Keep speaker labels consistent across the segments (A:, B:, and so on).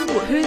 A: 活圈。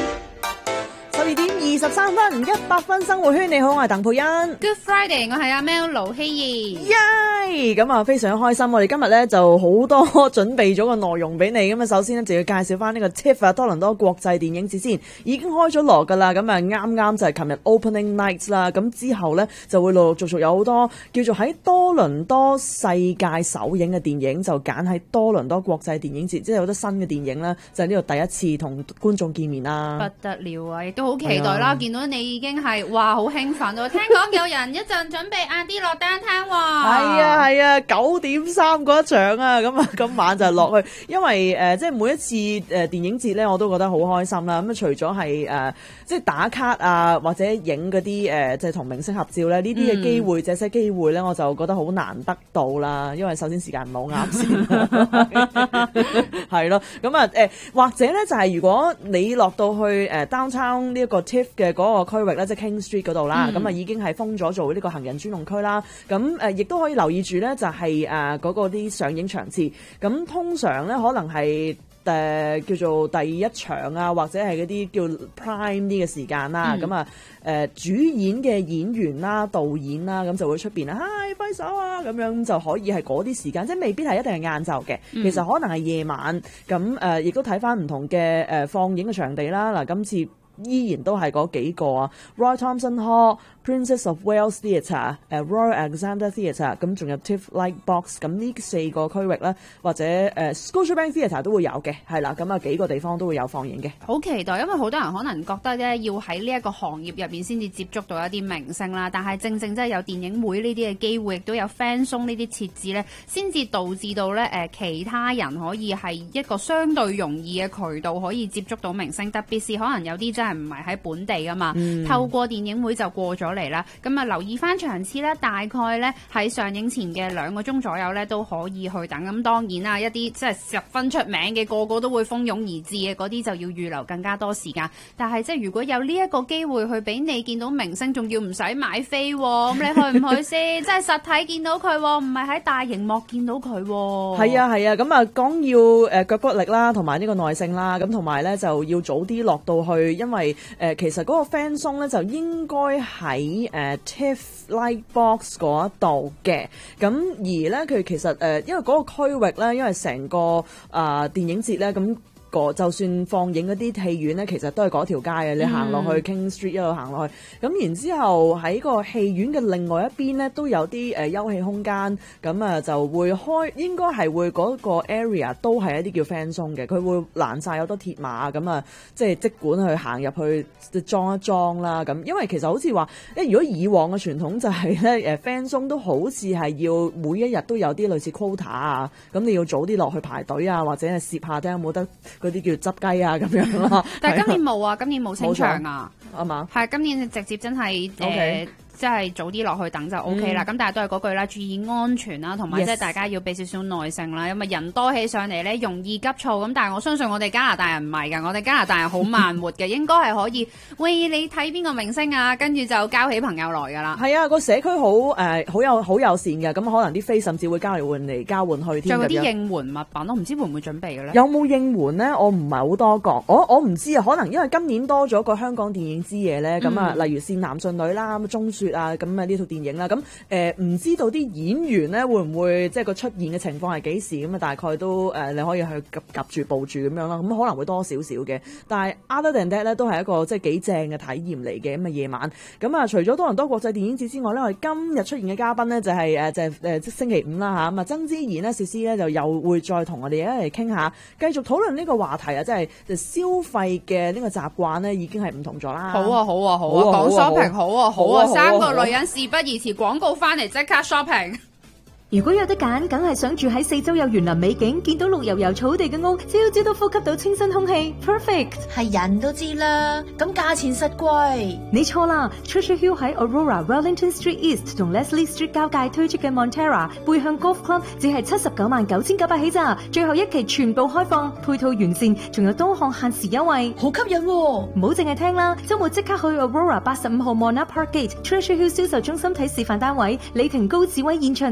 B: 12:23 100分生活圈，你好，我係鄧佩欣。
A: Good Friday， 我係阿 Mel 盧希怡。
B: 耶！咁啊，非常開心。我哋今日咧就好多準備咗個內容俾你。咁啊，首先咧就要介紹翻呢個 TIFF 啊，多倫多國際電影節先，已經開咗鑼噶啦。咁啊，啱啱就係琴日 Opening Night 啦。咁之後咧就會陸陸續續有好多叫做喺多倫多世界首映嘅電影，就揀喺多倫多國際電影節，即係好多新嘅電影啦，就係呢度第一次同觀眾見面啦。
A: 不得了啊！亦都好期待啦，見到你已經係哇好興奮咯。聽講有人一陣準備晏啲落單廳喎。
B: 係啊，9:3嗰一場啊，咁啊今晚就落去，因為即係每一次電影節咧，我都覺得好開心啦。咁啊除咗係即係打卡啊，或者影嗰啲即係同明星合照咧，呢啲嘅機會，這些機會咧，我就覺得好難得到啦。因為首先時間唔係好啱先，係咯。咁啊或者咧就係如果你落到去downtown 呢一個 TIFF 嘅嗰個區域咧，即係 King Street 嗰度啦，咁啊已經係封咗做呢個行人專用區啦。咁亦都可以留意住咧，就係嗰個啲上映場次。咁通常咧可能係叫做第一場啊，或者係嗰啲叫 prime 啲嘅時間啦。咁啊主演嘅演員啦、導演啦，咁就會出邊啊，嗨揮手啊，咁樣就可以係嗰啲時間，即係未必係一定係晏晝嘅，其實可能係夜晚。咁亦都睇翻唔同嘅放映嘅場地啦。嗱，今次依然都係嗰幾個啊 ，Roy Thomson Hall、Princess of Wales Theatre、Royal Alexandra Theatre， 咁仲有 TIFF Lightbox， 咁呢4個區域咧，或者Scotiabank Theatre 都會有嘅，係啦，咁啊幾個地方都會有放映嘅。
A: 好期待，因為好多人可能覺得咧，要喺呢一個行業入面先至接觸到一啲明星啦，但係正正真係有電影會呢啲嘅機會，亦都有 fan zone 呢啲設置咧，先至導致到咧其他人可以係一個相對容易嘅渠道可以接觸到明星，特別是可能有啲真係唔係喺本地噶嘛，透過電影會就過咗嚟啦。咁啊留意翻場次咧，大概咧喺上映前嘅2個鐘左右咧都可以去等。咁當然啦，一啲即係十分出名嘅個個都會蜂擁而至嘅嗰啲就要預留更加多時間。但係即係如果有呢一個機會去俾你見到明星，仲要唔使買飛，咁你去唔去先？即係實體見到佢，唔係喺大熒幕見到佢。
B: 係啊，咁啊講要腳骨力啦，同埋呢個耐性啦，咁同埋咧就要早啲落到去，因為其實嗰個 fan zone 咧就應該喺TIFF Lightbox 嗰一度嘅。咁而咧佢其實因為嗰個區域咧，因為成個電影節咧咁。就算放映嗰啲戲院咧，其實都係嗰條街嘅。你行落去 King Street 一路行落去，咁然之後喺個戲院嘅另外一邊咧，都有啲休憩空間，咁啊就會開，應該係會嗰個 area 都係一啲叫 fan zone 嘅，佢會攔晒有多鐵馬，咁啊即係即管去行入去裝一裝啦。咁因為其實好似話，如果以往嘅傳統就係咧fan zone 都好似係要每一日都有啲類似 quota 啊，咁你要早啲落去排隊啊，或者係攝下睇有冇得。嗰啲叫執雞啊咁樣咯，
A: 但係今年冇啊，今年冇清場啊，
B: 係嘛？
A: 係今年直接真係即係早啲落去等就 OK 啦。咁但係都係嗰句啦，注意安全啦，同埋即係大家要俾少少耐性啦。因為人多起上嚟咧，容易急躁。咁但係我相信我哋加拿大人唔係㗎，我哋加拿大人好慢活嘅，應該係可以。喂，你睇邊個明星啊？跟住就交起朋友來㗎啦。
B: 係啊，個社區好友善嘅，咁可能啲飛甚至會交嚟交換去添。
A: 仲有啲應援物品，我唔知會唔會準備嘅咧？
B: 有冇應援咧？我唔係好多個，我唔知啊。可能因為今年多咗個香港電影之夜咧，咁啊，例如善男信女啦，咁鐘雪啊，咁啊呢套電影啦，咁唔知道啲演員咧會唔會即係個出現嘅情況係幾時咁啊？大概都你可以去夾住報住咁樣啦，咁可能會多少少嘅。但係 other than that 咧，都係一個即係幾正嘅體驗嚟嘅。咁啊夜晚咁啊，除咗多倫多國際電影節之外咧，我哋今日出現嘅嘉賓咧就係即星期五啦嚇，咁啊曾之賢咧薛師咧就又會再同我哋一齊傾下，繼續討論呢個話題啊，即係消費嘅呢個習慣咧已經係唔同咗啦。
A: 好啊，講 shopping 好啊，3個女人事不宜遲，廣告翻嚟即刻 shopping。
C: 如果有得揀，梗係想住喺四周有園林美景，見到綠油油草地嘅屋，朝朝都呼吸到清新空氣 ，perfect。
D: 係人都知啦，咁價錢實貴。
C: 你錯啦 ，Treasure Hill 喺 Aurora、Wellington Street East 同 Leslie Street 交界推出嘅 Montera 背向 Golf Club 只係799900起咋，最後一期全部開放，配套完善，仲有多項限時優惠，
D: 好吸引喎！
C: 唔好淨係聽啦，周末即刻去 Aurora 85號 Monarch Park Gate Treasure Hill 銷售中心睇示範單位，李婷高志威現場直播。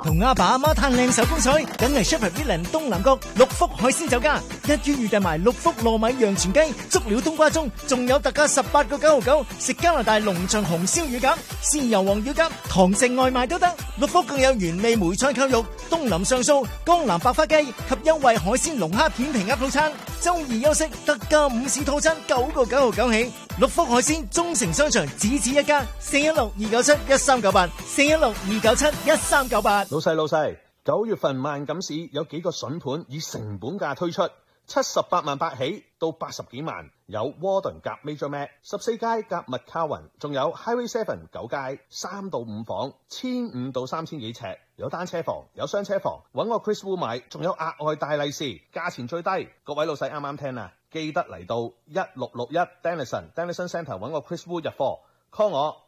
E: 同阿爸阿媽嘆靚手工菜，梗係 Shepherd Villian 東南角六福海鮮酒家，一於預訂埋六福糯米陽全雞、足料冬瓜盅，仲有特價18個9.99，食加拿大農場紅燒乳鴿、豉油皇乳鴿，堂食外賣都得。六福更有原味梅菜扣肉、東林上素、江南百花雞及優惠海鮮龍蝦片皮鴨套餐。周二休息特價午市套餐9個9.99起。六福海鮮中城商場只此一家，416-297-1398 416-297-1398。
F: 老細，9月份萬錦市有幾個筍盤以成本價推出，78萬8起到80幾萬，有 Warden 夾 Major Mac 14街夾 McCowan， 仲有 Highway 7 9街3到5房，1500到3000幾尺，有單車房，有雙車房，搵我 Chris Wu 買，仲有額外大利是，價錢最低。各位老細啱啱聽啊，記得嚟到1661 Denison Centre 搵我 Chris Wu 入貨 ，call 我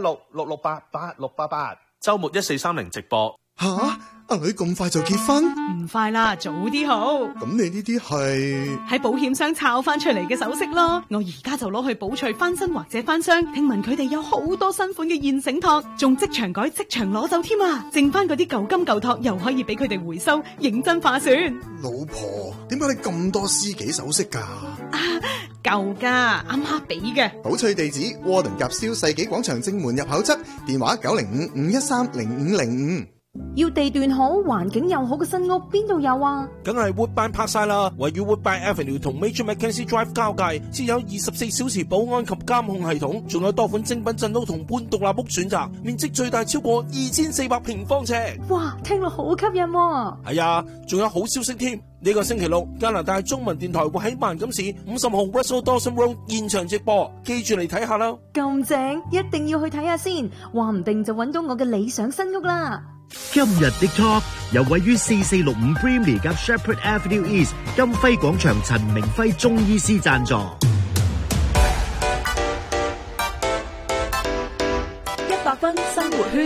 F: 416-668-8688。
G: 週末1430直播。
H: 吓，阿女咁快就結婚？
I: 唔快啦，早啲好。
H: 咁你呢啲係
I: 喺保險箱抄翻出嚟嘅首飾咯，我而家就攞去寶翠翻新或者翻箱，聽聞佢哋有好多新款嘅現成托，仲即場改即場攞走添啊！剩翻嗰啲舊金舊托又可以俾佢哋回收，認真划算。
H: 老婆，點解你咁多私己首飾㗎？
I: 舊㗎，阿媽俾嘅。
H: 寶翠地址：窩頓夾燒世紀廣場正門入口側，電話905-513-0505。
C: 要地段好、環境又好嘅新屋，邊度有啊？
J: 梗係 Woodbine 拍晒啦，位於 Woodbine Avenue 同 Major Mackenzie Drive 交界，設有24小時保安及監控系統，仲有多款精品鎮屋同半獨立屋選擇，面積最大超過2400平方尺。
C: 哇，聽落好吸引喎！
J: 係啊，仲有好消息添，呢個星期六加拿大中文電台會喺萬錦市50號 Russell Dawson Road 現場直播，記住嚟睇下啦。
C: 咁正，一定要去睇下先，話唔定就揾到我嘅理想新屋啦。
K: 今日的 Talk 由位於4465 Brimley 及 Shepherd Avenue East 金輝廣場陳明輝中醫師贊助。
B: 100分生活圈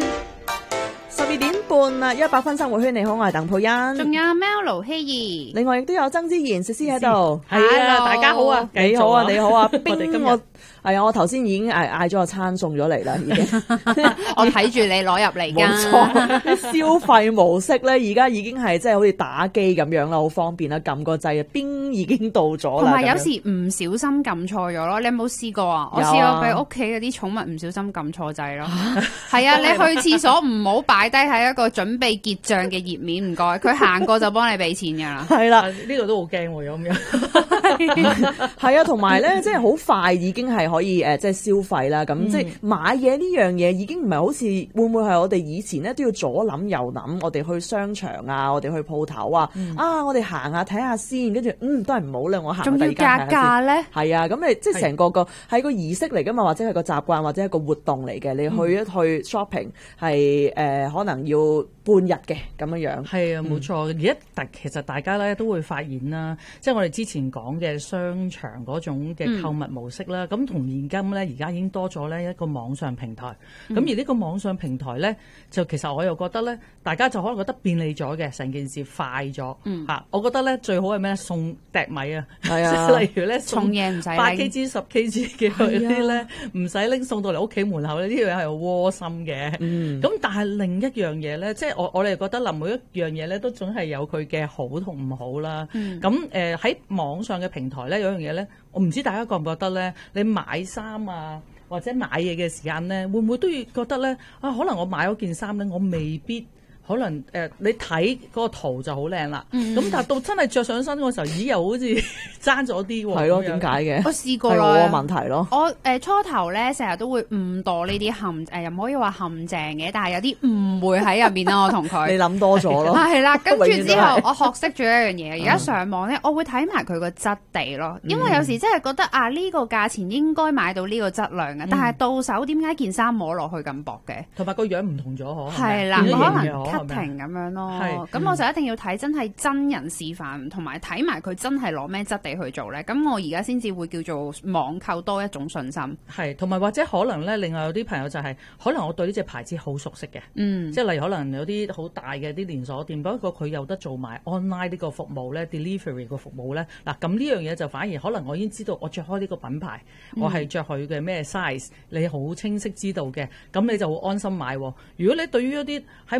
B: ，12點半啦，100分生活圈，你好，我係鄧佩欣，
A: 仲有 Melo 希兒，
B: 另外亦都有曾之賢、詩詩喺度，
I: 係啊，大家好啊，
B: 你好啊，你好啊，
I: 我哋今日
B: 係啊，我頭先已經嗌咗個餐送咗嚟啦，已經。
A: 我睇住你攞入嚟㗎。
B: 冇錯，消費模式咧，而家已經係即係好似打機咁樣啦，好方便啦，撳個掣啊，冰已經到咗啦。
A: 同埋有時唔小心撳錯咗咯，你有冇試過啊？我試過俾屋企嗰啲寵物唔小心撳錯掣咯。係啊，你去廁所唔好擺低喺一個準備結帳嘅頁面，唔該，佢行過就幫你俾錢㗎啦。
B: 係啦，
I: 呢個都好驚喎，咁樣。
B: 係啊，同埋咧，即係好快已經係可以即係消費啦。咁即係買嘢呢樣嘢已經唔係好似會唔會係我哋以前咧都要左諗右諗，我哋去商場啊，我哋去鋪頭啊，我哋行下睇下先，跟住都係唔好啦，我行第二間睇下先。仲要格價咧？係啊，咁你即係成個係個儀式嚟㗎嘛，或者係個習慣，或者係個活動嚟嘅。你去一去 shopping 係可能要半日嘅咁樣樣。
L: 係啊，冇錯。而家其實大家咧都會發現啦，即係我哋之前講嘅商場嗰種嘅購物模式啦，咁同現今咧而家已經多咗咧一個網上平台。咁而呢個網上平台咧，就其實我又覺得咧，大家就可能覺得便利咗嘅，成件事快咗嚇。我覺得咧最好係咩？送笛米啊，係啊，例如咧送嘢唔使8 kg 10 kg 嘅嗰啲咧，唔使拎送到嚟屋企門口咧，呢樣係好窩心嘅。咁但係另一樣嘢咧，即係我哋覺得每一樣嘢咧都總係有佢嘅好同唔好啦。咁喺網上嘅平台咧，有樣嘢咧，我唔知大家覺唔覺得咧，你買衫啊或者買嘢嘅時間咧，會唔會都要覺得咧可能我買嗰件衫咧，我未必。可能你睇嗰個圖就好靚啦，咁但係到真係着上身嗰時候，咦又好似爭咗啲喎。係咯，點解嘅？我試過啦，
B: 係我問題咯。
A: 我初頭咧成日都會誤墮呢啲又唔可以話陷阱嘅，但係有啲誤會喺入面啦。我同佢
B: 你諗多咗咯。
A: 係啦，跟住之後我學識咗一樣嘢，而家上網咧，我會睇埋佢個質地咯，因為有時真係覺得呢個價錢應該買到呢個質量嘅，但係到手點解件衫摸落去咁薄嘅？
L: 同埋個樣唔同咗嗬。
A: 係啦，可能。停咁樣咯，咁我就一定要睇真係真人示範，同埋睇埋佢真係攞咩質地去做咧。咁我而家先至會叫做網購多一種信心。
L: 係，同埋或者可能咧，另外有啲朋友就係可能我對呢隻牌子好熟悉嘅，即係例如可能有啲好大嘅啲連鎖店，不過佢有得做埋 online 呢個服務咧 ，delivery 個服務咧。嗱，咁呢樣嘢就反而可能我已經知道我着開呢個品牌，我係着佢嘅咩 size，你好清晰知道嘅，咁你就會安心買。如果你對於一啲喺網上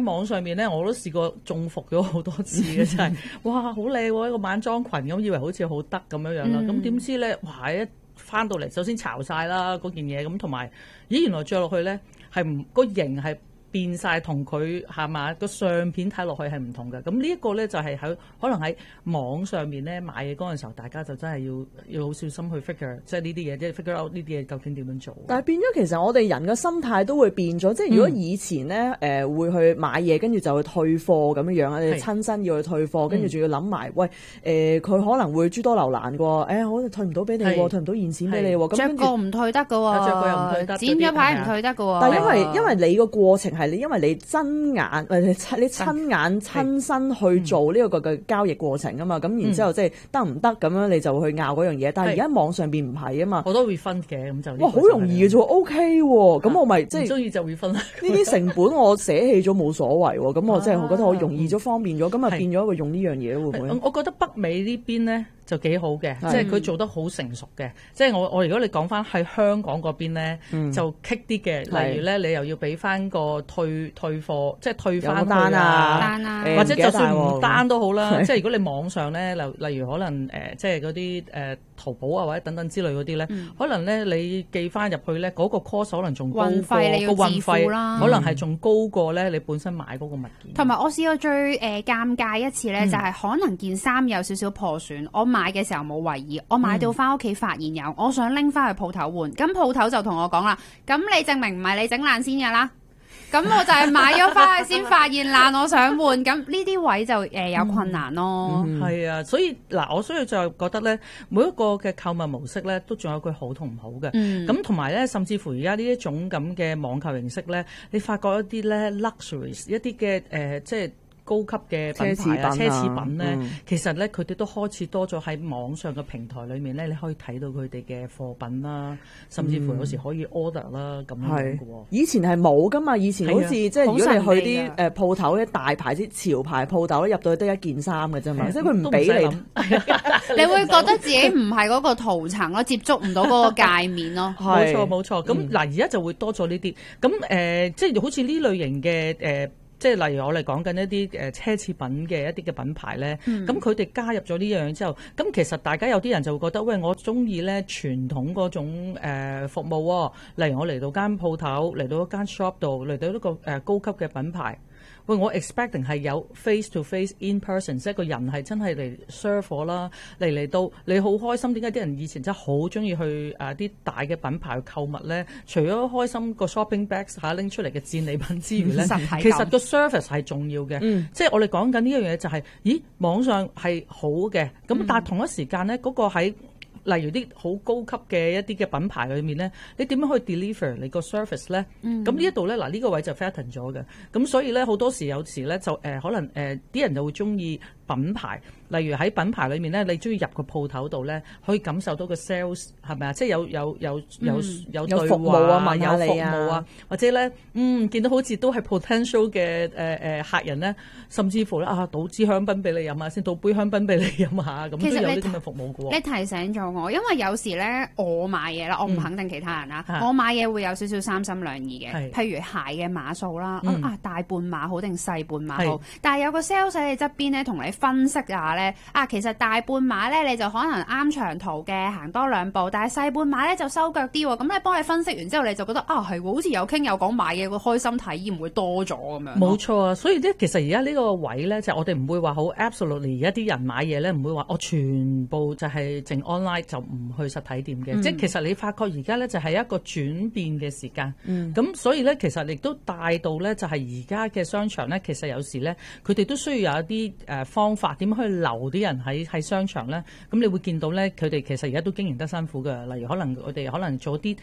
L: 面咧，我都試過中伏咗好多次嘅，真係哇好靚喎，一個晚裝裙咁，以為好似好得咁樣樣啦，咁點知咧哇一翻到嚟，首先潮晒啦嗰件嘢，咁同埋咦原來着落去咧係唔個型係變晒，同佢係嘛個相片睇落去係唔同嘅。咁呢一個咧就係喺可能喺網上面咧買嘢嗰陣時候，大家就真係要好小心去 figure， 即係呢啲嘢，即係 figure out 呢啲嘢究竟點樣做。
B: 但係變咗其實我哋人嘅心態都會變咗，即係如果以前咧會去買嘢，跟住就去退貨咁樣樣啊，你親身要去退貨，跟住仲要諗埋喂佢可能會諸多留難嘅，我退唔到俾你喎，退唔到現錢俾你喎，咁
A: 着過唔退得嘅喎，
L: 着過又唔退得，
A: 剪咗牌唔退得嘅喎。
B: 但係因為你個過程係因為你真眼你親眼親身去做呢個嘅交易過程啊嘛，咁然之後即係得唔得咁樣你就去拗嗰樣嘢，但係而家網上邊唔係啊嘛，
L: 好多 refund 嘅咁就
B: 哇好容易嘅啫喎 ，OK 喎，咁我咪即係
L: 中意就 refund 啦。
B: 呢啲成本我捨棄咗冇所謂喎，咁我真係覺得我容易咗方便咗，咁啊變咗一個用呢樣嘢會唔會？
L: 我覺得北美呢邊咧就幾好嘅，即係佢做得好成熟嘅。即係我如果你講翻喺香港嗰邊咧，就棘啲嘅。例如咧，你又要俾翻個退貨，即係退翻
B: 單啊，
L: 或者就算唔單都好啦。即係如果你網上咧，例如可能即係嗰啲淘寶啊或者等等之類嗰啲咧，可能咧你寄翻入去咧，嗰個 cost 可能仲高過個運費啦，可能係仲高過咧你本身買嗰個物件。
A: 同埋我試過最尷尬一次咧，就係可能件衫有少少破損，我買嘅時候冇為意，我買到翻屋企發現有，我想拎翻去鋪頭換，咁鋪頭就同我講啦，咁你證明唔係你整爛先㗎啦，咁我就係買咗翻去先發現爛，我想換，咁呢啲位就有困難咯。
L: 係啊，所以嗱，我所以就覺得咧，每一個嘅購物模式咧，都仲有佢好同唔好嘅。咁同埋咧，甚至乎而家呢一種咁嘅網購形式咧，你發覺一啲咧 luxuries 一啲嘅即係高級嘅品牌啊、奢侈品咧，其實咧佢哋都開始多咗喺網上嘅平台裏面咧，你可以睇到佢哋嘅貨品啦，甚至乎有時可以 order 啦咁樣嘅喎。
B: 以前係冇噶嘛，以前好似即係如果你去啲鋪頭啲大牌啲潮牌鋪頭咧，入到去得一件衫嘅啫嘛，即係佢唔俾你，
A: 你會覺得自己唔係嗰個圖層咯，接觸唔到嗰個界面咯。
L: 冇錯冇錯，咁嗱而家就會多咗呢啲，咁即係好似呢類型嘅即係例如我哋講緊一啲奢侈品嘅一啲嘅品牌咧，咁佢哋加入咗呢樣之後，咁其實大家有啲人就會覺得，喂，我中意咧傳統嗰種服務喎，例如我嚟到間鋪頭，嚟到一間 shop 度，嚟到一個高級嘅品牌。喂，我 expecting 係有 face to face in person， 即係個人係真係嚟 serve 我啦，嚟到你好開心。點解啲人以前真係好中意去啲大嘅品牌去購物咧？除咗開心個 shopping bags 拎出嚟嘅戰利品之餘咧，其實個 service 係重要嘅。即係我哋講緊呢樣嘢就係，咦，網上係好嘅，咁但係同一時間咧，嗰個喺例如啲好高級嘅一啲嘅品牌裏面咧，你點樣去 deliver 你個 service 咧？咁呢一度咧，嗱呢個位就 fatten 咗嘅。咁所以咧，好多時有時咧就可能啲人就會中意品牌。例如喺品牌裏面咧，你中意入個鋪頭度咧，可以感受到個 sales 係咪啊？即係有對
B: 服務
L: 話，有服務啊，或者咧見到好似都係 potential 嘅客人咧，甚至乎咧倒支香檳俾你飲下先，倒杯香檳俾你飲下，咁都有啲咁嘅服務嘅喎。
A: 你提醒咗我，因為有時咧我買嘢啦，我唔肯定其他人啦，我買嘢會有少少三心兩意嘅。譬如鞋嘅碼數啦，大半碼好定細半碼好，但係有個 sales 喺你側邊咧，同你分析下咧，其實大半碼咧你就可能啱長途嘅，行多兩步，但係細半碼咧就收腳啲喎。咁你幫你分析完之後，你就覺得係好似有傾有講，買嘢個開心體驗會多咗咁樣。
L: 冇錯啊，所以咧其實而家呢個位咧，就我哋唔會話好 absolutely， 而家啲人買嘢咧唔會話我全部就係淨 online 就唔去實體店嘅。即係其實你發覺而家咧就係一個轉變嘅時間。咁所以咧其實亦都帶到咧就係而家嘅商場咧，其實有時咧佢哋都需要有一啲方法點去留啲人喺商場咧。咁你會見到咧佢哋其實而家都經營得辛苦嘅。例如可能我哋可能做啲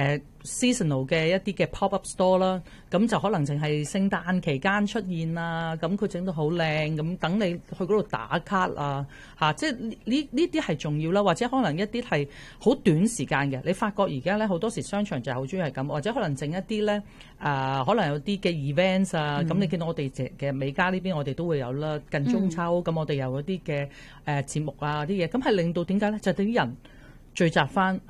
L: seasonal 嘅一啲嘅 pop up store 啦，咁就可能淨係聖誕期間出現啊，咁佢整到好靚，咁等你去嗰度打卡啊，即係呢啲係重要啦，或者可能一啲係好短時間嘅。你發覺而家咧好多時商場就係好中意係咁，或者可能整一啲咧可能有啲嘅 events 啊，咁你見到我哋嘅美加呢邊我哋都會有啦，近中秋咁我哋有嗰啲嘅節目啊啲嘢，咁係令到點解咧？就係啲人聚集翻喺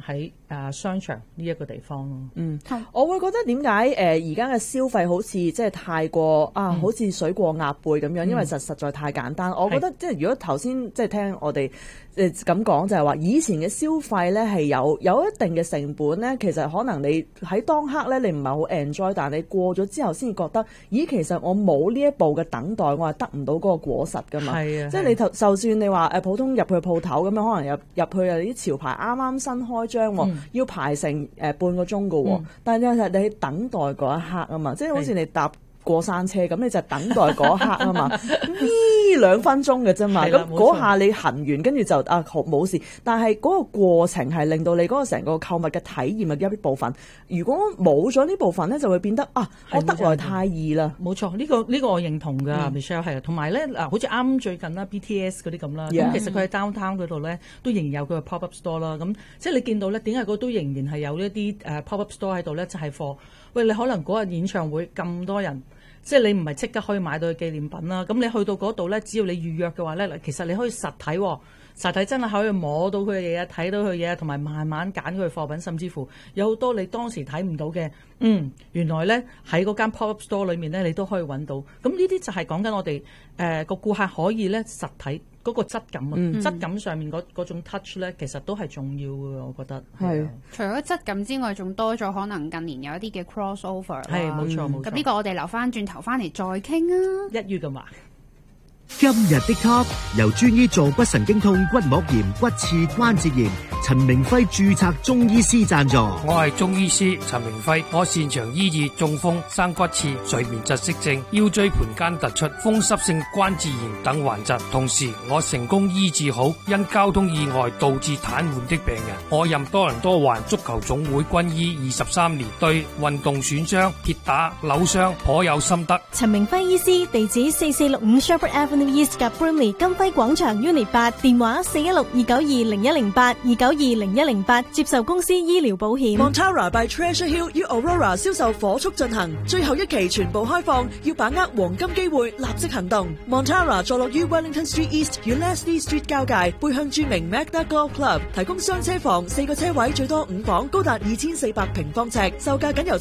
L: 商場呢一個地方咯。
B: 我會覺得點解而家嘅消費好似即係太過好似水過鴨背咁樣，因為實在太簡單。我覺得即係如果頭先即係聽我哋咁講，就係話以前嘅消費咧係有一定嘅成本咧，其實可能你喺當刻咧你唔係好 enjoy， 但係你過咗之後先至覺得，咦，其實我冇呢一步嘅等待，我係得唔到嗰個果實㗎嘛。係啊，即係你就算你話普通入去鋪頭咁樣，可能入去有啲潮牌啱啱新開張，要排成半個鐘㗎喎。但係你等待嗰一刻啊嘛，即係好似你搭過山車咁，你就等待嗰一刻啊嘛，呢2分鐘嘅啫嘛，咁嗰下你行完，跟住就冇事。但係嗰個過程係令到你嗰個成個購物嘅體驗嘅一部分。如果冇咗呢部分咧，就會變得我得來太易啦。
L: 冇錯，呢個我認同㗎，Michelle 係啊。同埋咧好似啱最近啦 BTS 嗰啲咁啦，咁其實佢喺 downtown 嗰度咧都仍然有佢嘅 pop up store 啦。咁即係你見到咧，點解嗰都仍然係有一啲pop up store 喺度咧？就係貨。喂，你可能嗰日演唱會咁多人。即係你唔係即刻可以買到佢紀念品啦，咁你去到嗰度咧，只要你預約嘅話咧，其實你可以實體真係可以摸到佢嘅嘢，睇到佢嘅嘢，同埋慢慢揀佢嘅貨品，甚至乎有好多你當時睇唔到嘅，原來咧喺嗰間 pop-up store 裏面咧，你都可以揾到。咁呢啲就係講緊我哋個顧客可以咧實體嗰個質感質感上面嗰種 touch 咧，其實都係重要嘅，我覺得。係。
A: 除咗質感之外，仲多咗可能近年有一啲嘅 crossover。
L: 係，冇錯冇錯。
A: 咁呢個我哋留翻轉頭翻嚟再傾啊。
L: 一於咁話。
K: 今日的 top 由專醫坐骨神經痛、骨膜炎、骨刺、關節炎，陳明輝註冊中醫師贊助。
M: 我係中醫師陳明輝，我擅長醫治中風、生骨刺、睡眠窒息症、腰椎盤間突出、風濕性關節炎等患疾，同時我成功醫治好因交通意外導致癱瘓的病人。我任多倫多環足球總會軍醫23年，對運動損傷、跌打、扭傷頗有心得。
N: 陳明輝醫師，地址4465 Shepherd Avenue East 及 Brimley 金輝廣場 Unit 8，電話416-292-0108 292-0108，接受公司醫療保險。
B: Montara by Treasure Hill 於 Aurora 銷售火速進行，最後一期全部開放，要把握黃金機會，立即行動。Montara 坐落於 Wellington Street East 與 Leslie Street 交界，背向著名 Magna Golf Club， 提供雙車房，4個車位，最多5房，高達2400平方尺，售價僅由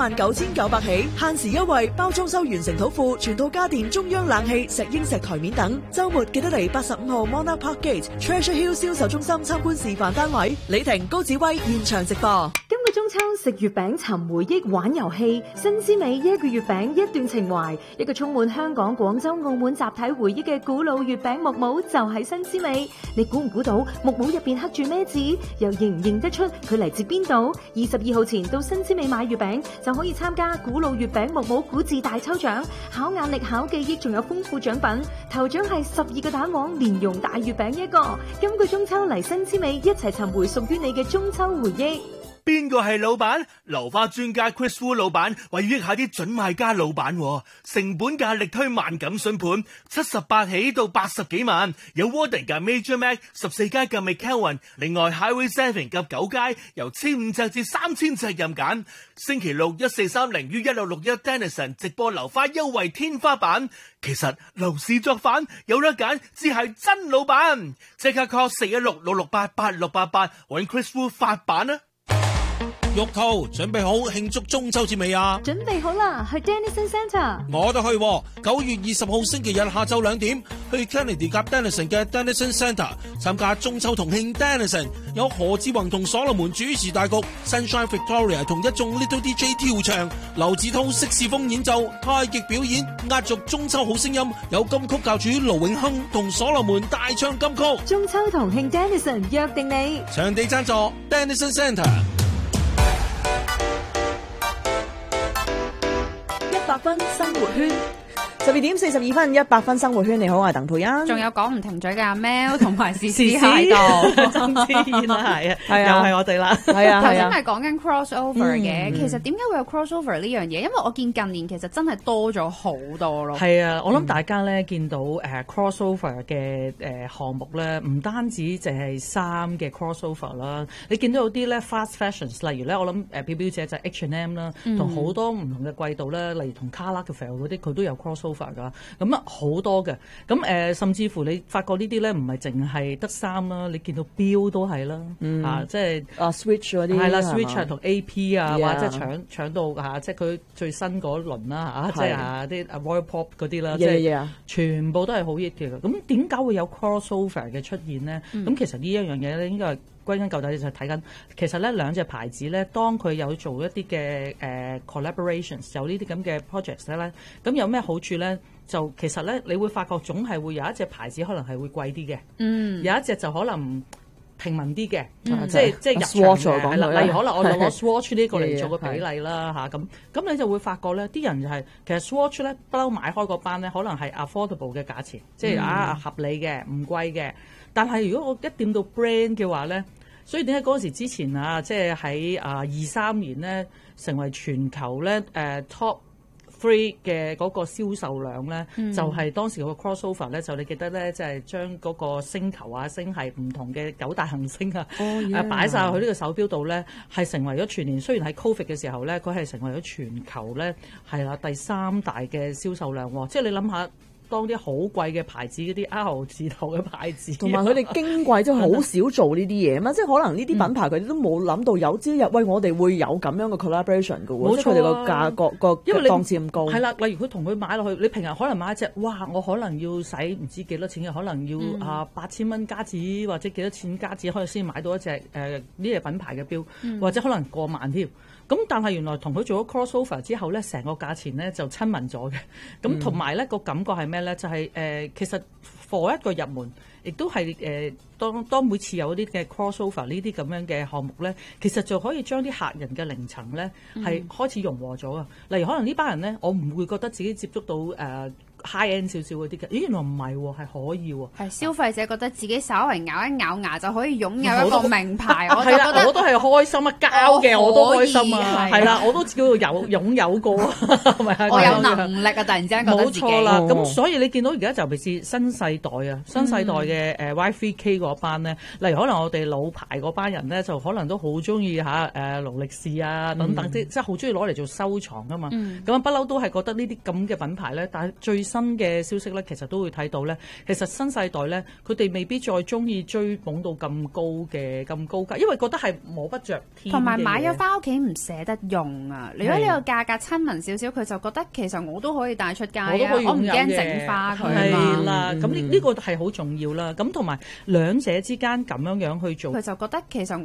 B: 799900起，限時優惠，包裝修完成土庫，全套家電、中央冷氣、石英石台面等。周末記得嚟85號 Monarch Park Gate Treasure Hill 銷售中心參觀示範單位。李婷、高子威現場直播。
C: 今個中秋食月餅尋回憶玩遊戲，新之美一個月餅一段情懷，一個充滿香港、廣州、澳門集體回憶嘅古老月餅木帽就係新之美。你估唔估到木帽入邊刻住咩字？又認唔認得出佢嚟自邊度？22號前到新之美買月餅就可以參加古老月餅木帽古字大抽獎，考眼力、考記憶，仲有豐富獎品。頭獎係12個蛋黃蓮蓉大月餅一個。今個中秋嚟新之美，一齊尋回屬於你嘅中秋回憶。
O: 邊個係老闆？流花專家 Chris Wu 老闆為益下啲準買家老闆，成本價力推萬錦筍盤，78起到80幾萬，有 Warden 嘅 Major Mac 14街嘅 McKelvin， 另外 Highway 7及9街由15隻至3000隻任揀。星期六1430於1661 Dennison 直播流花優惠天花板。其實樓市作反有得揀，只係真老闆。即刻 call 416-668-8688揾 Chris Wu 發版啊！
J: 玉兔準備好慶祝中秋節未啊？
C: 準備好啦，去 Dennison Centre。
J: 我都去，9月20號星期日下晝2點去 Kennedy 夾 Dennison 嘅 Dennison Centre 參加中秋同慶 Dennison， 有何志宏同所羅門主持大局 ，Sunshine Victoria 同一眾 Little DJ 跳唱，劉子韜色士風演奏，太極表演，壓軸中秋好聲音，有金曲教主盧永亨同所羅門大唱金曲。
C: 中秋同慶 Dennison 約定你，
J: 場地贊助 Dennison Centre。
B: 100分生活圈，12點42分，100分生活圈。你好，我係鄧佩欣。
A: 仲有講唔停嘴嘅阿 Mel 同埋詩詩喺度，
L: 曾之燕啦，係啊，又係我哋啦，
B: 係啊，
A: 頭先係講緊 crossover 嘅，其實點解會有 crossover 呢樣嘢？因為我見近年其實真係多咗好多咯。
L: 係啊，我諗大家咧見到crossover 嘅項目咧，唔單止淨係衫嘅 crossover 啦，你見到有啲咧 fast fashions， 例如咧我諗表姐就係 H&M 啦，同好多唔同嘅季度咧，例如同 Karl Lagerfeld 嗰啲，佢都有 crossover。 crossover 㗎，咁啊好多嘅，咁甚至乎你發覺呢啲咧唔係淨係得衫啦，你見到錶都係啦，即係
B: Switch 嗰啲
L: 係啦
B: 係嘛
L: ，Switch 同 AP 啊，
B: Yeah
L: 或者搶到即係佢最新嗰輪啦即係啲 Royal Pop 嗰啲啦，即
B: Yeah,
L: 係
B: yeah.
L: 全部都係好 hit 嘅。咁點解會有 crossover 嘅出現咧？咁其實呢一樣嘢咧，應該係歸根究底就係睇緊，其實咧兩隻牌子咧，當佢有做一啲嘅collaborations， 有呢啲咁嘅 projects 咧，咁有咩好處咧？就其實咧，你會發覺總係會有一隻牌子可能係會貴啲嘅，有一隻就可能平民啲嘅，即係入場嘅。例如可能我就攞 Swatch 呢個嚟做個比例啦嚇，咁你就會發覺咧，啲人就係其實 Swatch 咧不嬲買開嗰班咧，可能係 affordable 嘅價錢，即係合理嘅，唔貴嘅。但係如果我一掂到 brand 嘅話咧，所以點解嗰陣時之前即係喺23年咧，成為全球咧top 3嘅嗰個銷售量咧，就係當時個 crossover 咧，就你記得咧，即係將嗰個星球星系唔同嘅9大行星擺晒去呢個手錶度咧，係成為咗全年。雖然喺 Covid 嘅時候咧，佢係成為咗全球咧係啦第3大嘅銷售量喎。即係你諗下。當啲好貴嘅牌子嗰啲 R 字頭嘅牌子，
B: 同埋佢哋矜貴，即係好少做呢啲嘢嘛。即係可能呢啲品牌佢哋都冇諗到有朝日，喂，我哋會有咁樣嘅 collaboration 嘅喎，即係佢哋個價個
L: 因為你
B: 檔次咁高。係
L: 啦，例如佢同佢買落去，你平日可能買一隻，哇！我可能要使唔知幾多錢嘅，可能要8000蚊加紙或者幾多錢加紙，可以先買到一隻呢隻品牌嘅錶，或者可能過萬添。咁但係原來同佢做咗 crossover 之後咧，成個價錢咧就親民咗嘅。咁同埋咧個感覺係咩咧？就係其實 for 一個入門，亦都係當每次有啲嘅 crossover 呢啲咁樣嘅項目咧，其實就可以將啲客人嘅齡層咧係開始融和咗啊。例如可能呢班人咧，我唔會覺得自己接觸到high end 少少嗰啲嘅，咦原來唔係喎，係可以喎。
A: 係消費者覺得自己稍微咬一咬牙就可以擁有一個名牌，我就
L: 覺
A: 得
L: 我都係開心啊，交嘅我都開心啊，係啦，我都叫做擁有過，
A: 我有能力啊，突然之間覺得自己
L: 冇錯啦。咁所以你見到而家就尤其是新世代啊，新世代嘅Y3K 嗰班咧，例如可能我哋老牌嗰班人咧，就可能都好中意勞力士啊等等即係好中意攞嚟做收藏啊嘛。咁不嬲都係覺得呢啲咁嘅品牌咧，但係最新嘅消息咧，其實都會睇到咧，其實新世代咧，佢哋未必再中意追捧到咁高價，因為覺得係摸不着天。
A: 同埋買咗翻屋企唔捨得用啊！如果呢個價格親民少少，佢就覺得其實我都可以帶出街啊，我唔驚整花佢。
L: 係啦，咁呢個係好重要啦。咁同埋兩者之間咁樣去做，
A: 佢就覺得其實